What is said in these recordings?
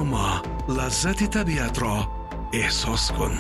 ریکلاما، لذت طبیعت را احساس کن.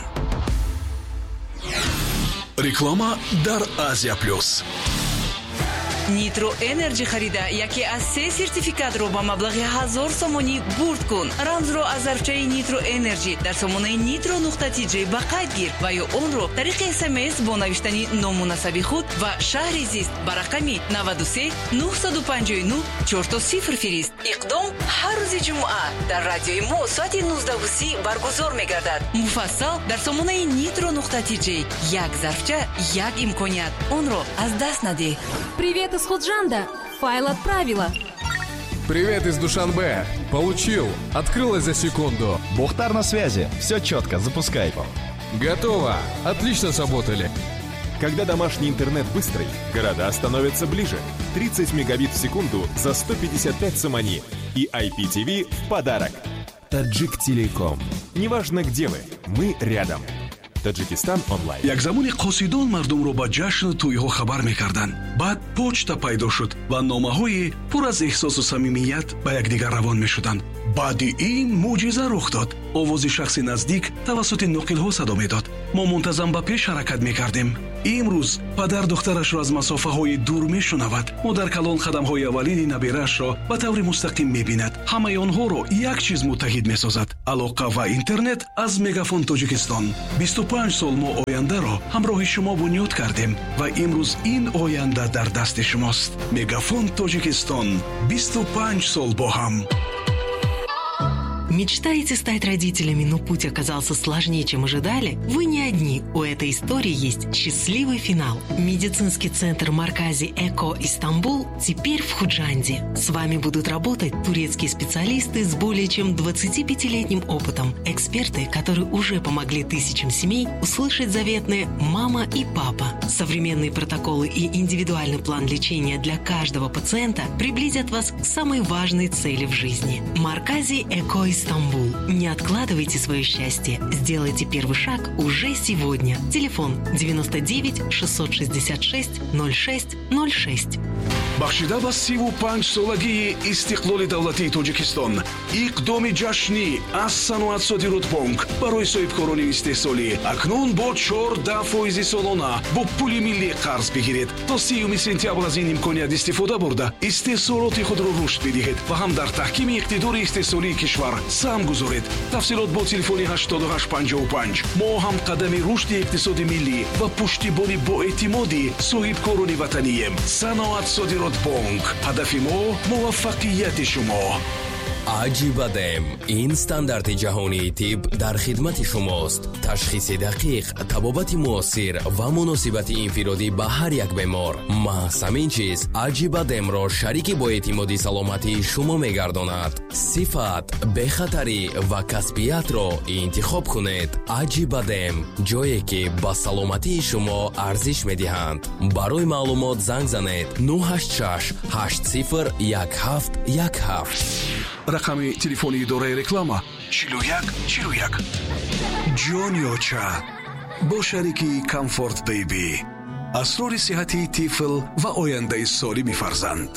ریکلاما در آسیا پلوس. نیترو انرژی خریده یکی از 3 سرتیفیکات رو با مبلغ 1000 سومونی برد کن. رمز رو از ظرفچه نیترو انرژی در سامانه نیترو نقطه تی جی با قید گیر و یا اون رو طریق SMS با نوشتن نام مناسب خود و شهر زیست با رقم 93 959 400 فرست. اقدام هر روز جمعه در رادیوی مو ساعت 19:30 برگزار می‌گردد. مفصل در سامانه نیترو نقطه تی جی. یک ظرفچه یک امکانیت، اون رو از دست نده. Привет из Худжанда. Файл отправила. Привет из Душанбе. Получил. Открылось за секунду. Бухтар на связи. Все четко. Запускай. Готово. Отлично сработали. Когда домашний интернет быстрый, города становятся ближе. 30 мегабит в секунду за 155 сомони. И IPTV в подарок. Таджик Телеком. Неважно где вы, мы рядом. Таджикистан онлайн. як замони қосидон мардумро ба ҷашну тӯйҳо хабар мекарданд. баъд почта пайдо шуд ва номаҳои пур аз эҳсосу самимият ба якдигар равон мешуданд. баъди ин мӯъҷиза рух дод. овози шахси наздик тавассути ноқилҳо садо медод. мо мунтазам ба пеш ҳаракат мекардем. имрӯз падар духтарашро аз масофаҳои дур мешунавад. модар калон қадамҳои аввалини набераашро ба таври мустақим мебинад. ҳамаи онҳоро як чиз муттаҳид месозад: алоқа ва интернет аз Мегафон Тоҷикистон. 25 сол мо ояндаро ҳамроҳи шумо бунёд кардем ва имрӯз ин оянда дар дасти шумост. Мегафон Тоҷикистон. 25 сол бо ҳам. Мечтаете стать родителями, но путь оказался сложнее, чем ожидали? Вы не одни. У этой истории есть счастливый финал. Медицинский центр Маркази Эко Истамбул теперь в Худжанде. С вами будут работать турецкие специалисты с более чем 25-летним опытом. Эксперты, которые уже помогли тысячам семей услышать заветные «мама» и «папа». Современные протоколы и индивидуальный план лечения для каждого пациента приблизят вас к самой важной цели в жизни. Маркази Эко Истамбул. Не откладывайте свое счастье. Сделайте первый шаг уже сегодня. Телефон 99 666 06 06. бахшида ба 35 солагии истиқлоли давлатии Тоҷикистон, иқдоми ҷашнӣ аз Саноатсодиротбонк барои соҳибкорони истеҳсолӣ акнун бо 14% солона бо пули миллӣ қарз бигиред. то 30 сентябр аз ин имконият истифода бурда истеҳсолоти худро рушд бидиҳед ва ҳам дар таҳкими иқтидори истеҳсолии кишвар сам гузоред. тафсилот бо телефони 8855. мо ҳам қадами рушди иқтисоди миллӣ ва пуштибони боэътимоди соҳибкорони ватанием. Саноатсодиротбонк. ҳадафи мо муваффақияти шумо. аҷибадем. ин стандарти ҷаҳонии тиб дар хидмати шумост. ташхиси дақиқ, табобати муосир ва муносибати инфиродӣ ба ҳар як бемор. маҳз ҳамин чиз аҷибадемро шарики боэътимоди саломатии шумо мегардонад. сифат, бехатарӣ ва касбиятро интихоб кунед. аҷибадем, ҷое ки ба саломатии шумо арзиш медиҳанд. барои маълумот занг занед 086 80 1717. рақами телефони идораи реклама 41 41. ҷонёча бо шарики Comfort Baby. асрори сиҳати тифл ва ояндаи солими фарзанд.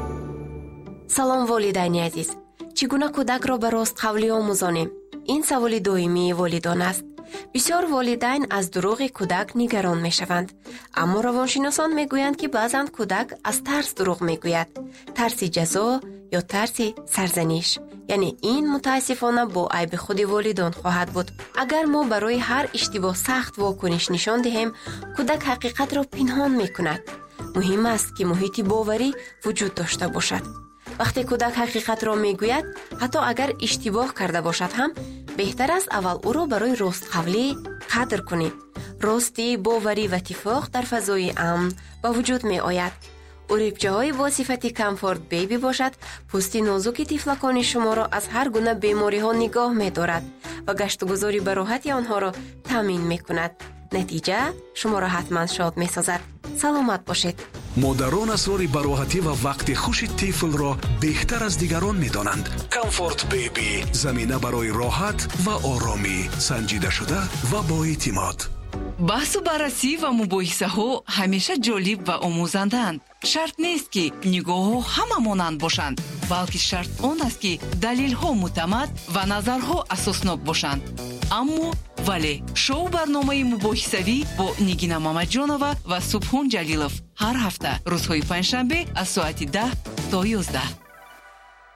салом волидайни азиз, чӣ гуна кӯдакро ба ростқавлӣ омӯзонем? ин саволи доимии волидон аст. бисёр волидайн аз дурӯғи кӯдак нигарон мешаванд, аммо равоншиносон мегӯянд ки баъзан кӯдак аз тарс дурӯғ мегӯяд, тарси ҷазо ё тарси сарзаниш. яъне ин мутаассифона бо айби худи волидон хоҳад буд. агар мо барои ҳар иштибоҳ сахт вокуниш нишон диҳем, кӯдак ҳақиқатро пинҳон мекунад. муҳим аст ки муҳити боварӣ вуҷуд дошта бошад. вақте кӯдак ҳақиқатро мегӯяд, ҳатто агар иштибоҳ карда бошад ҳам, беҳтар аст аввал ӯро барои ростқавлӣ қадр кунед. ростӣ, боварӣ ва итифоқ дар фазои амн ба вуҷуд меояд. урибчаҳои бо сифати Comfort Baby бошад, пӯсти нозуки тифлакони шуморо аз ҳар гуна бемориҳо нигоҳ медорад ва гаштугузори ба роҳати онҳоро таъмин мекунад. натиҷа шуморо ҳатман шод месозад. саломат бошед. модарон асрори бароҳатӣ ва вақти хуши тифлро беҳтар аз дигарон медонанд. Comfort Baby замина барои роҳат ва оромӣ, санҷидашуда ва боэътимод. баҳсу баррасӣ ва мубоҳисаҳо ҳамеша ҷолиб ва омӯзандаанд. шарт нест ки нигоҳҳо ҳама монанд бошанд, балки шарт он аст ки далелҳо муътамад ва назарҳо асоснок бошанд. аммо вале шоу барномаи мубоҳисавӣ бо Нигина Мамаҷонова ва Субҳон Ҷалилов ҳар ҳафта рӯзҳои панҷшанбе аз соати 10 то 11.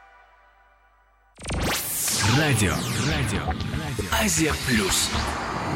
Радио Азия Плюс.